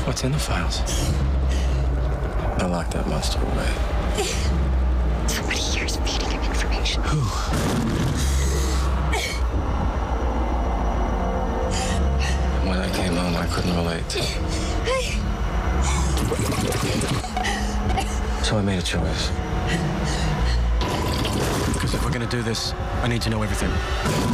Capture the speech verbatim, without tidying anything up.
What's in the files? I locked that monster away. Somebody here is feeding him information. Who? When I came home, I couldn't relate. So I made a choice. Because if we're gonna do this, I need to know everything.